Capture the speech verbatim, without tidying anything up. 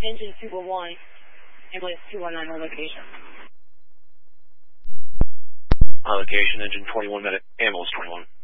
Engine two one one, ambulance two one nine on location. On location, engine twenty-one, medic, ambulance twenty-one.